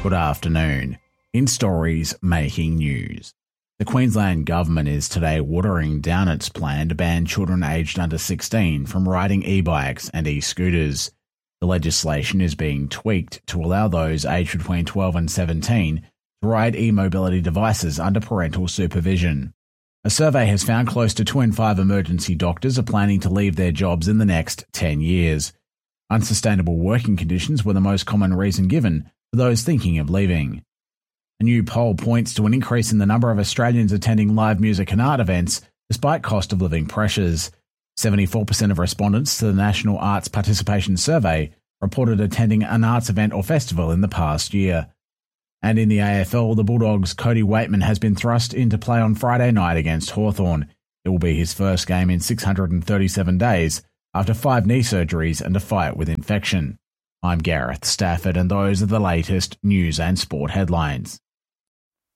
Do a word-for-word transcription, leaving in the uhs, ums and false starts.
Good afternoon. In stories making news. The Queensland Government is today watering down its plan to ban children aged under sixteen from riding e-bikes and e-scooters. The legislation is being tweaked to allow those aged between twelve and seventeen to ride e-mobility devices under parental supervision. A survey has found close to two in five emergency doctors are planning to leave their jobs in the next ten years. Unsustainable working conditions were the most common reason given for those thinking of leaving. A new poll points to an increase in the number of Australians attending live music and art events despite cost of living pressures. seventy-four percent of respondents to the National Arts Participation Survey reported attending an arts event or festival in the past year. And in the A F L, the Bulldogs' Cody Waitman has been thrust into play on Friday night against Hawthorn. It will be his first game in six hundred thirty-seven days after five knee surgeries and a fight with infection. I'm Gareth Stafford, and those are the latest news and sport headlines.